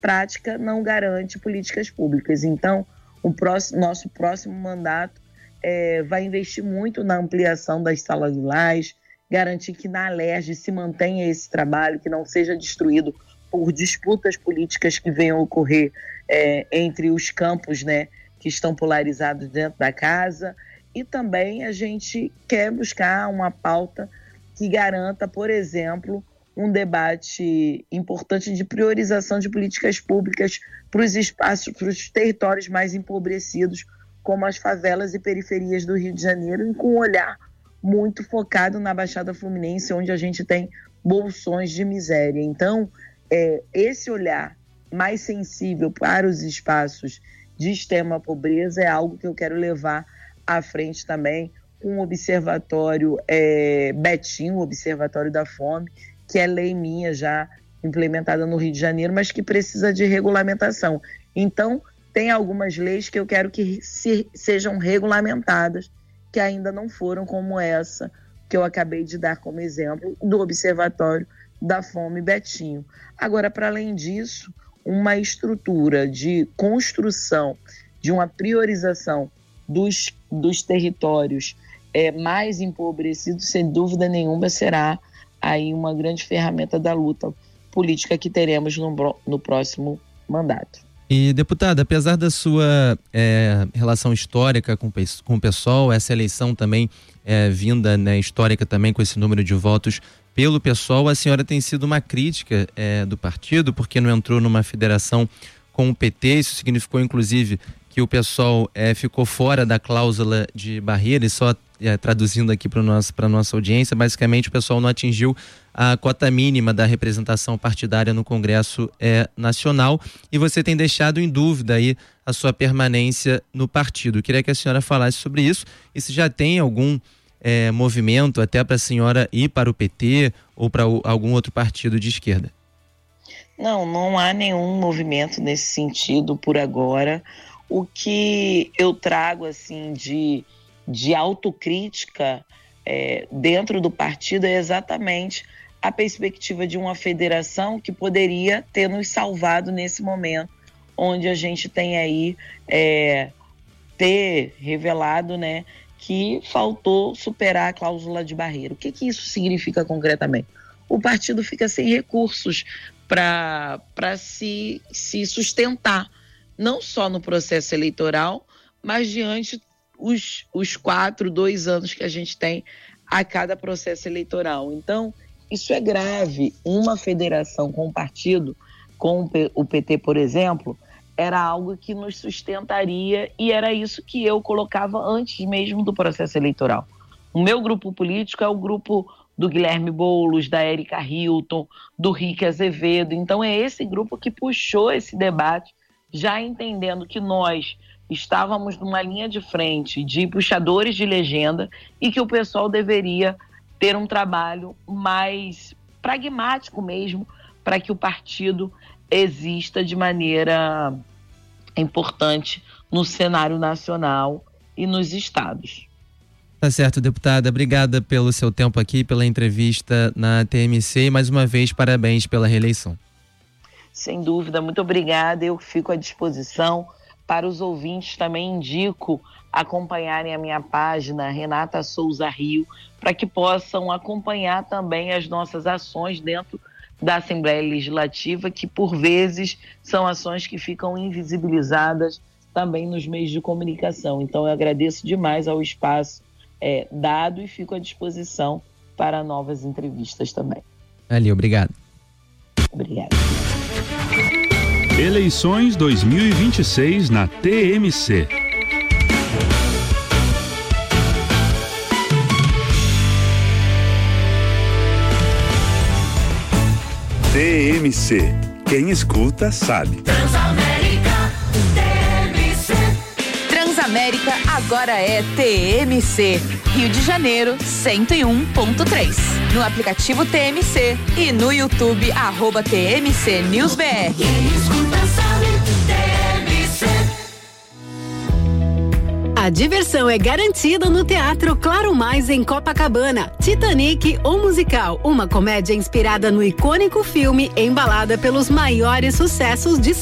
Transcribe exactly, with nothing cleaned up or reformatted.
prática não garante políticas públicas. Então, o próximo, nosso próximo mandato é, vai investir muito na ampliação das salas de lajes, garantir que na Alerj se mantenha esse trabalho, que não seja destruído por disputas políticas que venham a ocorrer é, entre os campos, né, que estão polarizados dentro da casa. E também a gente quer buscar uma pauta que garanta, por exemplo, um debate importante de priorização de políticas públicas para os espaços, para os territórios mais empobrecidos, como as favelas e periferias do Rio de Janeiro, com um olhar muito focado na Baixada Fluminense, onde a gente tem bolsões de miséria. Então, é, esse olhar mais sensível para os espaços de extrema pobreza é algo que eu quero levar à frente também, com o Observatório é, Betinho, o Observatório da Fome, que é lei minha já implementada no Rio de Janeiro, mas que precisa de regulamentação. Então, tem algumas leis que eu quero que se, sejam regulamentadas, que ainda não foram, como essa que eu acabei de dar como exemplo, do Observatório da Fome Betinho. Agora, para além disso, uma estrutura de construção, de uma priorização dos, dos territórios é, mais empobrecidos, sem dúvida nenhuma, será aí uma grande ferramenta da luta política que teremos no, no próximo mandato. E, deputada, apesar da sua é, relação histórica com, com o PSOL, essa eleição também é, vinda, né, histórica também com esse número de votos pelo PSOL, a senhora tem sido uma crítica é, do partido, porque não entrou numa federação com o P T. Isso significou, inclusive, que o PSOL é, ficou fora da cláusula de barreira, e só é, traduzindo aqui para a nossa audiência, basicamente o PSOL não atingiu a cota mínima da representação partidária no Congresso é, Nacional, e você tem deixado em dúvida aí a sua permanência no partido. Eu queria que a senhora falasse sobre isso, e se já tem algum é, movimento até para a senhora ir para o P T ou para o, algum outro partido de esquerda. Não, não há nenhum movimento nesse sentido por agora. O que eu trago assim de, de autocrítica é, dentro do partido é exatamente a perspectiva de uma federação que poderia ter nos salvado nesse momento, onde a gente tem aí é, ter revelado, né, que faltou superar a cláusula de barreira. O que, que isso significa concretamente? O partido fica sem recursos para se, se sustentar, não só no processo eleitoral, mas diante os, os quatro, dois anos que a gente tem a cada processo eleitoral. Então, isso é grave. Uma federação com um partido, com o P T, por exemplo, era algo que nos sustentaria, e era isso que eu colocava antes mesmo do processo eleitoral. O meu grupo político é o grupo do Guilherme Boulos, da Érica Hilton, do Rick Azevedo. Então é esse grupo que puxou esse debate, já entendendo que nós estávamos numa linha de frente de puxadores de legenda e que o pessoal deveria ter um trabalho mais pragmático mesmo, para que o partido exista de maneira importante no cenário nacional e nos estados. Tá certo, deputada. Obrigada pelo seu tempo aqui, pela entrevista na T M C, e mais uma vez parabéns pela reeleição. Sem dúvida, muito obrigada. Eu fico à disposição. Para os ouvintes, também indico acompanharem a minha página Renata Souza Rio, para que possam acompanhar também as nossas ações dentro da Assembleia Legislativa, que por vezes são ações que ficam invisibilizadas também nos meios de comunicação. Então eu agradeço demais ao espaço é, dado e fico à disposição para novas entrevistas também. Ali, obrigado. Obrigada. Eleições dois mil e vinte e seis na T M C. T M C. Quem escuta sabe. Transamérica, T M C. Transamérica agora é T M C. Rio de Janeiro, cento e um ponto três. No aplicativo T M C e no YouTube, arroba T M C News B R. Quem escuta sabe, T M C. A diversão é garantida no Teatro Claro Mais em Copacabana. Titanic, o musical, uma comédia inspirada no icônico filme, embalada pelos maiores sucessos de